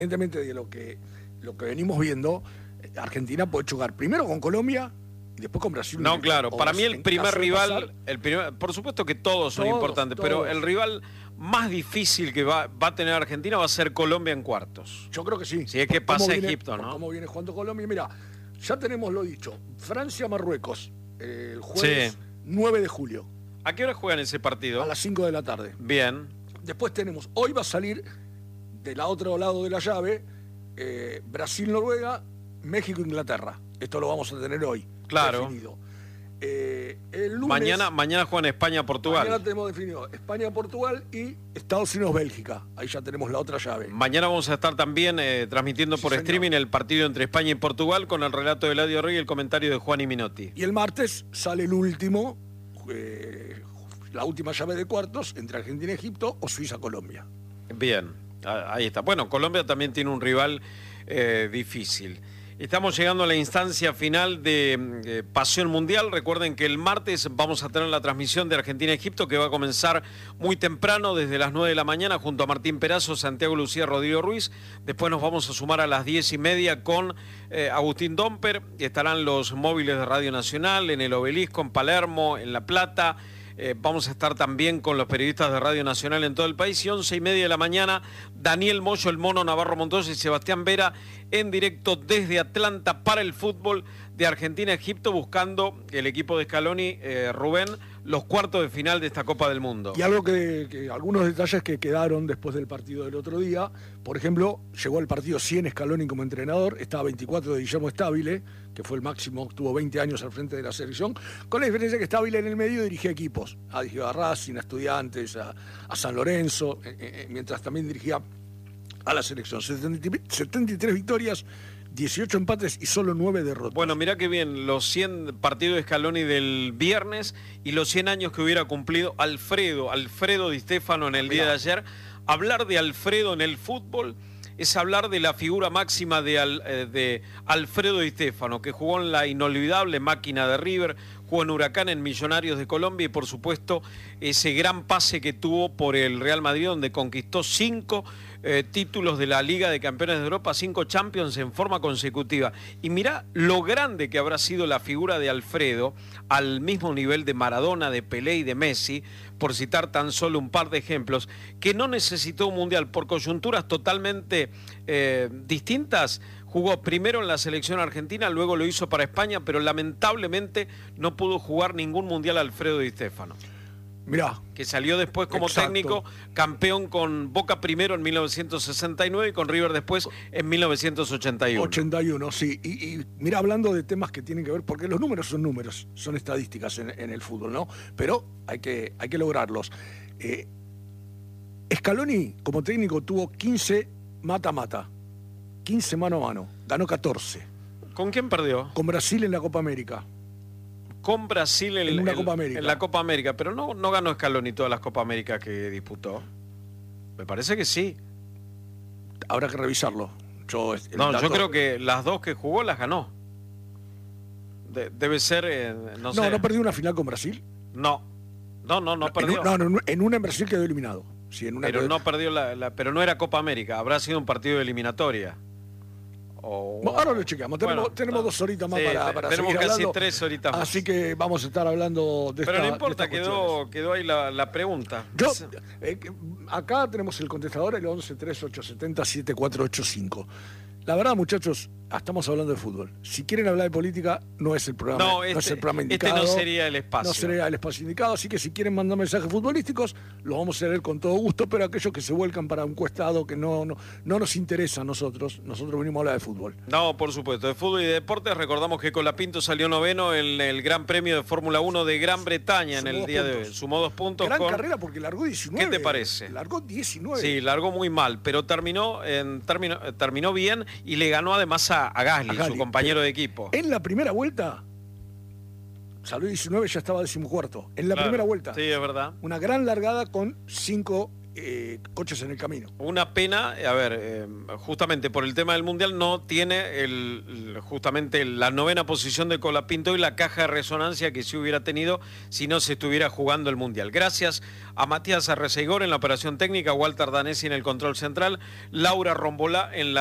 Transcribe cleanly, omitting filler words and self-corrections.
Independientemente de lo que venimos viendo, Argentina puede chocar primero con Colombia y después con Brasil. No, claro, para mí el primer rival, por supuesto que todos son importantes, pero el rival más difícil que va a tener Argentina va a ser Colombia en cuartos. Yo creo que sí. Si es que pasa Egipto, ¿no? ¿Cómo viene jugando Colombia? Mira, ya tenemos lo dicho, Francia-Marruecos, el jueves 9 de julio. ¿A qué hora juegan ese partido? A las 5 de la tarde. Bien. Después tenemos, hoy va a salir del otro lado de la llave, Brasil-Noruega, México-Inglaterra. Esto lo vamos a tener hoy. Claro. Definido. El lunes, mañana juegan España-Portugal. Mañana tenemos definido España-Portugal y Estados Unidos-Bélgica. Ahí ya tenemos la otra llave. Mañana vamos a estar también transmitiendo por streaming el partido entre España y Portugal con el relato de Eladio Rey y el comentario de Juan y Minotti. Y el martes sale el último, la última llave de cuartos entre Argentina y Egipto o Suiza-Colombia. Bien, ahí está. Bueno, Colombia también tiene un rival difícil. Estamos llegando a la instancia final de Pasión Mundial. Recuerden que el martes vamos a tener la transmisión de Argentina-Egipto que va a comenzar muy temprano, desde las 9 de la mañana, junto a Martín Perazo, Santiago Lucía, Rodrigo Ruiz. Después nos vamos a sumar a las 10:30 con Agustín Domper. Estarán los móviles de Radio Nacional en el Obelisco, en Palermo, en La Plata. Vamos a estar también con los periodistas de Radio Nacional en todo el país. Y 11:30 de la mañana, Daniel Moyo, el Mono Navarro Montoya y Sebastián Vera en directo desde Atlanta para el fútbol de Argentina-Egipto, buscando el equipo de Scaloni, Rubén, los cuartos de final de esta Copa del Mundo. Y algo que algunos detalles que quedaron después del partido del otro día, por ejemplo, llegó al partido 100 Scaloni como entrenador, estaba 24 de Guillermo Stabile, que fue el máximo, tuvo 20 años al frente de la selección, con la diferencia que Stabile en el medio dirigía equipos, dirigió a Racing, a Estudiantes, a San Lorenzo, mientras también dirigía a la selección. 73 victorias, 18 empates y solo 9 derrotas. Bueno, mirá qué bien, los 100 partidos de Scaloni del viernes y los 100 años que hubiera cumplido Alfredo Di Stéfano en el día de ayer. Hablar de Alfredo en el fútbol es hablar de la figura máxima de Alfredo Di Stéfano, que jugó en la inolvidable máquina de River, jugó en Huracán, en Millonarios de Colombia y por supuesto ese gran pase que tuvo por el Real Madrid, donde conquistó 5 títulos de la Liga de Campeones de Europa, 5 Champions en forma consecutiva. Y mirá lo grande que habrá sido la figura de Alfredo, al mismo nivel de Maradona, de Pelé y de Messi, por citar tan solo un par de ejemplos, que no necesitó un mundial por coyunturas totalmente distintas. Jugó primero en la selección argentina, luego lo hizo para España, pero lamentablemente no pudo jugar ningún mundial Alfredo Di Stéfano. Mirá. Que salió después como técnico, campeón con Boca primero en 1969 y con River después en 1981. 81, sí. Y mira, hablando de temas que tienen que ver, porque los números, son estadísticas en el fútbol, ¿no? Pero hay que lograrlos. Scaloni, como técnico, tuvo 15 mata-mata, 15 mano a mano, ganó 14. ¿Con quién perdió? Con Brasil en la Copa América. Con Brasil en una Copa América. En la Copa América, pero no ganó Scaloni todas las Copas América que disputó. Me parece que sí. Habrá que revisarlo. Yo creo que las 2 que jugó las ganó. Debe ser, no sé. ¿No perdió una final con Brasil? No perdió. En una en Brasil quedó eliminado. Sí, pero no perdió pero no era Copa América, habrá sido un partido de eliminatoria. Ahora lo chequeamos, tenemos 2 horitas más para tenemos seguir casi hablando, 3 horitas más. Así que vamos a estar hablando de Pero no importa, quedó ahí la pregunta. Acá tenemos el contestador, el 1138707485. La verdad, muchachos, estamos hablando de fútbol. Si quieren hablar de política, no es el programa. No es el programa indicado. No sería el espacio. No sería el espacio indicado. Así que si quieren mandar mensajes futbolísticos, los vamos a leer con todo gusto. Pero aquellos que se vuelcan para un cuestado que no nos interesa a nosotros venimos a hablar de fútbol. No, por supuesto. De fútbol y de deportes, recordamos que Colapinto salió noveno en el Gran Premio de Fórmula 1 de Gran Bretaña en el día de hoy. Sumó 2 puntos. Gran carrera porque largó 19. ¿Qué te parece? Largó 19. Sí, largó muy mal, pero terminó bien y le ganó además a Gasly, su compañero de equipo. En la primera vuelta, salió 19, ya estaba 14º. En la primera vuelta. Sí, es verdad. Una gran largada con 5 coches en el camino. Una pena, a ver, justamente por el tema del Mundial no tiene justamente la 9ª posición de Colapinto y la caja de resonancia que sí hubiera tenido si no se estuviera jugando el Mundial. Gracias a Matías Arreceigor en la operación técnica, Walter Danesi en el control central, Laura Rombolá en la